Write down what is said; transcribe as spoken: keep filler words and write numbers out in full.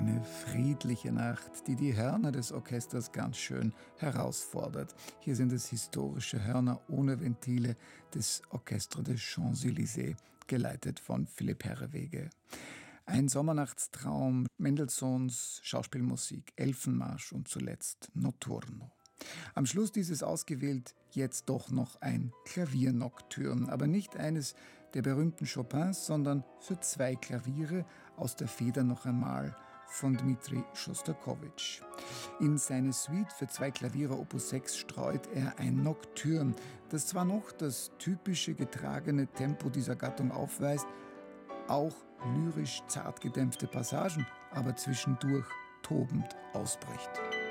Eine friedliche Nacht, die die Hörner des Orchesters ganz schön herausfordert. Hier sind es historische Hörner ohne Ventile des Orchestre des Champs-Élysées, geleitet von Philipp Herreweghe. Ein Sommernachtstraum, Mendelssohns Schauspielmusik, Elfenmarsch und zuletzt Notturno. Am Schluss dieses ausgewählt jetzt doch noch ein Klaviernocturne, aber nicht eines der berühmten Chopins, sondern für zwei Klaviere aus der Feder noch einmal von Dmitri Schostakowitsch. In seine Suite für zwei Klaviere Opus sechs streut er ein Nocturne, das zwar noch das typische getragene Tempo dieser Gattung aufweist, auch lyrisch zart gedämpfte Passagen, aber zwischendurch tobend ausbricht.